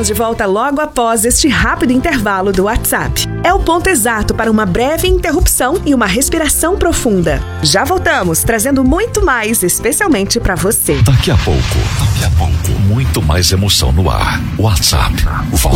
Estaremos de volta logo após este rápido intervalo do WhatsApp. É o ponto exato para uma breve interrupção e uma respiração profunda. Já voltamos, trazendo muito mais, especialmente para você. Daqui a pouco, muito mais emoção no ar. WhatsApp.